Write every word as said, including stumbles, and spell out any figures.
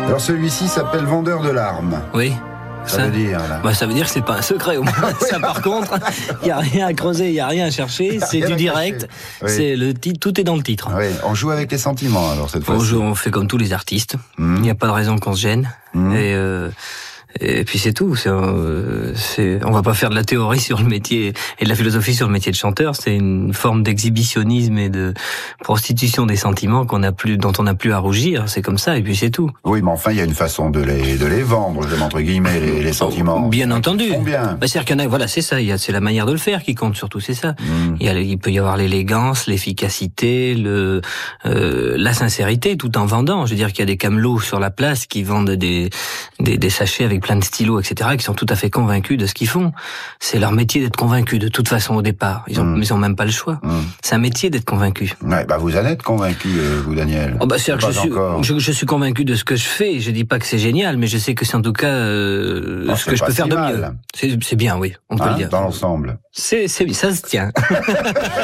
Alors celui-ci s'appelle Vendeur de larmes. Oui. Ça, ça veut dire, là. Bah, ça veut dire que c'est pas un secret, au moins. Ça, par contre, il y a rien à creuser, il y a rien à chercher, c'est du direct. Oui. C'est le titre, tout est dans le titre. Oui. On joue avec les sentiments, alors, cette fois-ci. On joue, on fait comme tous les artistes. Mmh. Il n'y a pas de raison qu'on se gêne. Mmh. Et, euh, Et puis c'est tout. C'est, euh, c'est, on va pas faire de la théorie sur le métier et de la philosophie sur le métier de chanteur. C'est une forme d'exhibitionnisme et de prostitution des sentiments qu'on a plus, dont on n'a plus à rougir. C'est comme ça. Et puis c'est tout. Oui, mais enfin, il y a une façon de les de les vendre, je entre guillemets, les, les sentiments. Bien entendu. Bien. Bah, c'est-à-dire qu'il y en a. Voilà, c'est ça. Il y a, c'est la manière de le faire qui compte surtout. C'est ça. Mmh. Il y a, il peut y avoir l'élégance, l'efficacité, le, euh, la sincérité, tout en vendant. Je veux dire qu'il y a des camelots sur la place qui vendent des des, des sachets avec plein de stylos, et cetera, qui sont tout à fait convaincus de ce qu'ils font. C'est leur métier d'être convaincus, de toute façon, au départ. Ils ont, mmh. ils ont même pas le choix. Mmh. C'est un métier d'être convaincu. Ouais, bah, vous en êtes convaincu, euh, vous, Daniel. Oh, bah, c'est que je suis, je, je suis convaincu de ce que je fais. Je dis pas que c'est génial, mais je sais que c'est en tout cas, euh, oh, ce que je peux si faire mal. de mieux. C'est, c'est bien, oui. On peut hein, le dire. Dans l'ensemble. C'est, c'est, ça se tient.